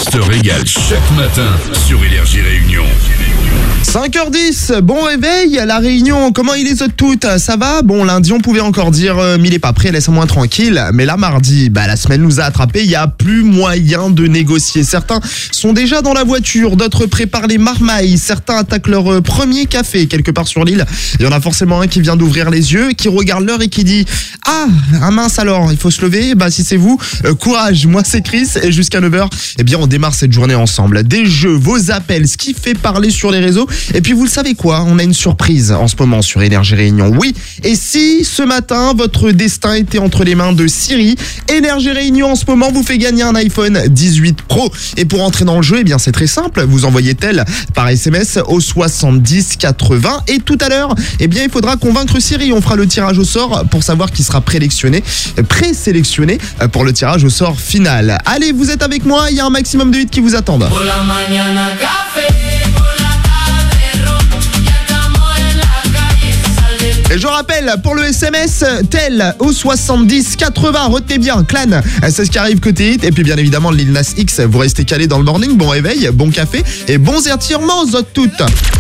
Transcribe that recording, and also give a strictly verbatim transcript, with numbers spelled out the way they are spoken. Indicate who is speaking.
Speaker 1: se régale chaque matin sur Énergie Réunion.
Speaker 2: cinq heures dix, bon réveil, la Réunion, comment il est toutes? Ça va? Bon, lundi on pouvait encore dire euh, mais il est pas prêt, laisse-moi tranquille. Mais là mardi, bah la semaine nous a attrapés, il y a plus moyen de négocier. Certains sont déjà dans la voiture, d'autres préparent les marmailles, certains attaquent leur euh, premier café quelque part sur l'île. Il y en a forcément un qui vient d'ouvrir les yeux, qui regarde l'heure et qui dit ah, ah mince alors, il faut se lever. Bah si c'est vous, euh, courage, moi c'est Chris et jusqu'à neuf heures, eh bien on démarre cette journée ensemble. Des jeux, vos appels, ce qui fait parler sur les réseaux. Et puis vous le savez quoi, on a une surprise en ce moment sur Énergie Réunion. Oui, et si ce matin votre destin était entre les mains de Siri, Énergie Réunion en ce moment vous fait gagner un iPhone dix-huit Pro. Et pour entrer dans le jeu, eh bien c'est très simple, vous envoyez tel par S M S au soixante-dix quatre-vingts et tout à l'heure, eh bien il faudra convaincre Siri. On fera le tirage au sort pour savoir qui sera présélectionné, présélectionné pour le tirage au sort final. Allez, vous êtes avec moi, il y a un maximum de hits qui vous attendent. Et je rappelle, pour le S M S, tel au soixante-dix quatre-vingts, retenez bien, Clan, c'est ce qui arrive côté hit. Et puis bien évidemment, Lil Nas X, vous restez calés dans le morning, bon réveil, bon café et bons étirements, toutes.